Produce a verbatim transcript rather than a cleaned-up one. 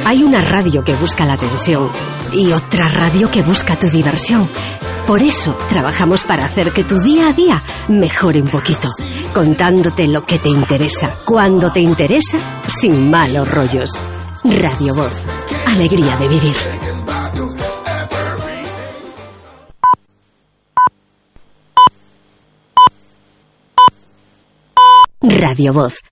Hay una radio que busca la atención y otra radio que busca tu diversión. Por eso trabajamos para hacer que tu día a día mejore un poquito, contándote lo que te interesa, cuando te interesa, sin malos rollos. Radio Voz, alegría de vivir. Radio Voz,